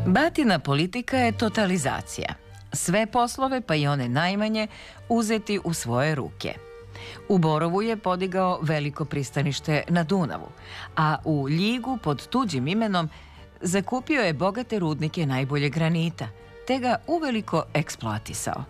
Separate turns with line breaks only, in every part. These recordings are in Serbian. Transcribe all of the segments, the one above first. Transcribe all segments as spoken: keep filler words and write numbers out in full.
Batina politika je totalizacija. Sve poslove, pa i one najmanje, uzeti u svoje ruke. U Borovu je podigao veliko pristanište na Dunavu, a u Ljigu pod tuđim imenom zakupio je bogate rudnike najbolje granita, te ga uveliko eksploatisao.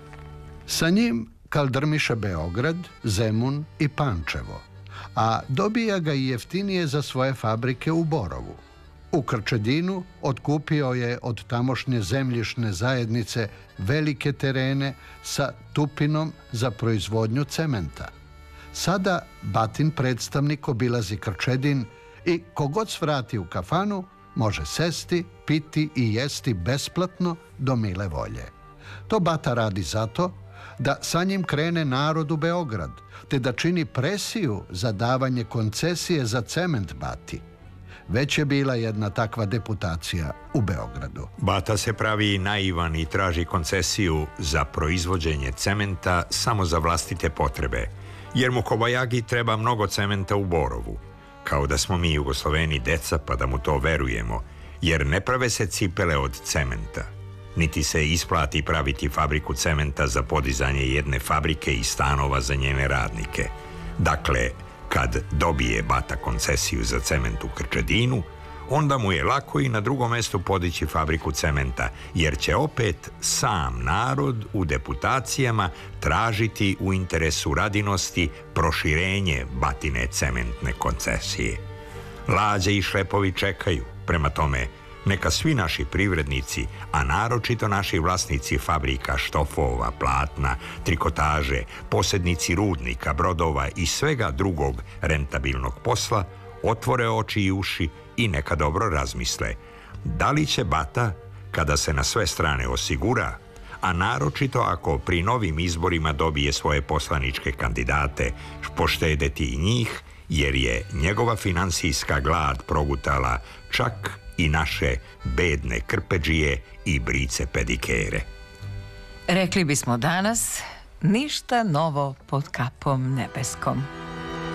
Sa njim kaldrmiše Beograd, Zemun i Pančevo, a dobija ga i jeftinije za svoje fabrike u Borovu. U Krčedinu otkupio je od tamošnje zemljišne zajednice velike terene sa tupinom za proizvodnju cementa. Sada Batin predstavnik obilazi Krčedin i kogod svrati u kafanu može sesti, piti i jesti besplatno do mile volje. To Bata radi zato da sa njim krene narod u Beograd, te da čini presiju za davanje koncesije za cement Bati. Već je bila jedna takva deputacija u Beogradu.
Bata se pravi naivan i traži koncesiju za proizvođenje cementa samo za vlastite potrebe, jer mu Kobajagi treba mnogo cementa u Borovu. Kao da smo mi Jugosloveni deca pa da mu to verujemo, jer ne prave se cipele od cementa. Niti se isplati praviti fabriku cementa za podizanje jedne fabrike i stanova za njene radnike. Dakle, kad dobije Bata koncesiju za cement u Krčedinu, onda mu je lako i na drugom mestu podići fabriku cementa, jer će opet sam narod u deputacijama tražiti u interesu radinosti proširenje Batine cementne koncesije. Lađe i šlepovi čekaju, prema tome neka svi naši privrednici, a naročito naši vlasnici fabrika, štofova, platna, trikotaže, posjednici rudnika, brodova i svega drugog rentabilnog posla, otvore oči i uši i neka dobro razmisle da li će Bata, kada se na sve strane osigura, a naročito ako pri novim izborima dobije svoje poslaničke kandidate, poštedeti i njih, jer je njegova finansijska glad progutala čak i naše bedne krpedžije i brice pedikere.
Rekli bismo danas, ništa novo pod kapom nebeskom.